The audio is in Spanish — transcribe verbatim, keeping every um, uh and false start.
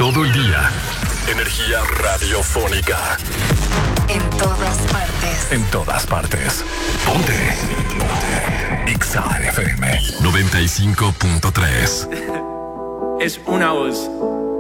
todo el día. Energía radiofónica. En todas partes. En todas partes. Ponte. Ponte. Exa F M noventa y cinco punto tres. Es una voz